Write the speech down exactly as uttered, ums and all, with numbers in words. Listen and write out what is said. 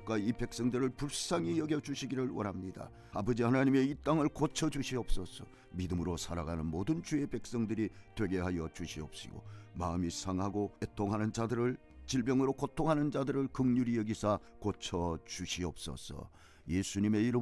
가족과 이 백성들을 불쌍히 여겨주시기를 원합니다. 아버지 하나님의 이 땅을 고쳐주시옵소서. 믿음으로 살아가는 모든 주의 백성들이 되게 하여 주시옵시고, 마음이 상하고 애통하는 자들을, 질병으로 고통하는 자들을 긍휼히 여기사 고쳐주시옵소서. 예수님의 이름